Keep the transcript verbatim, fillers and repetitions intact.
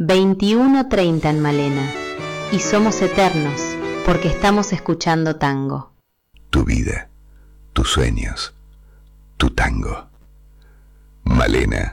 veintiuno treinta en Malena, y somos eternos porque estamos escuchando tango. Tu vida, tus sueños, tu tango. Malena.